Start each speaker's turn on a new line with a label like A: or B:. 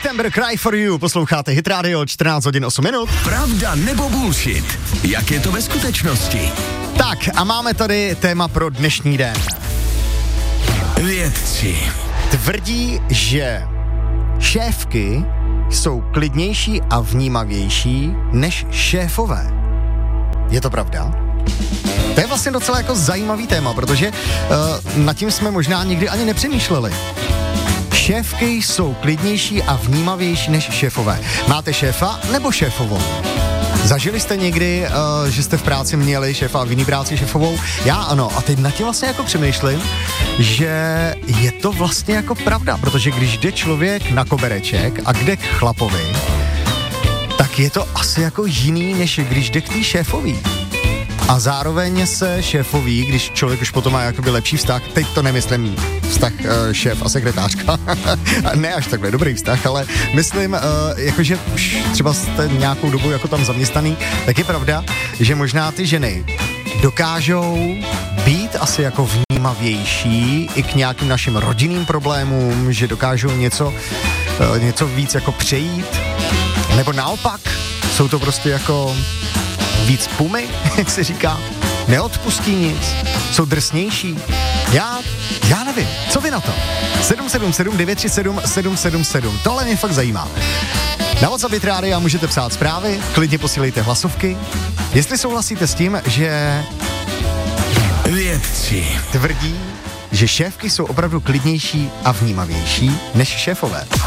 A: September Cry for You, posloucháte Hit Radio, 14 hodin 8 minut.
B: Pravda nebo bullshit? Jak je to ve skutečnosti?
A: Tak a máme tady téma pro dnešní den.
B: Vědci
A: Tvrdí, že šéfky jsou klidnější a vnímavější než šéfové. Je to pravda? To je vlastně docela jako zajímavý téma, protože nad tím jsme možná nikdy ani nepřemýšleli. Šéfky jsou klidnější a vnímavější než šéfové. Máte šéfa nebo šéfovou? Zažili jste někdy, že jste v práci měli šéfa a v jiný práci šéfovou? Já ano. A teď nad tím vlastně jako přemýšlím, že je to vlastně jako pravda, protože když jde člověk na kobereček a jde k chlapovi, tak je to asi jako jiný, než když jde k té šéfový. A zároveň se šéfový, když člověk už potom má jakoby lepší vztah, teď to nemyslím vztah šéf a sekretářka, ne až takhle dobrý vztah, ale myslím, jakože už třeba jste nějakou dobu jako tam zaměstnaný, tak je pravda, že možná ty ženy dokážou být asi jako vnímavější i k nějakým našim rodinným problémům, že dokážou něco víc jako přejít, nebo naopak jsou to prostě jako víc pumy, jak se říká, neodpustí nic, jsou drsnější. Já nevím, co vy na to? 777 937 777, tohle mě fakt zajímá. Na WhatsApp Hit Radio můžete psát zprávy, klidně posílejte hlasovky. Jestli souhlasíte s tím, že
B: vědci
A: tvrdí, že šéfky jsou opravdu klidnější a vnímavější než šéfové.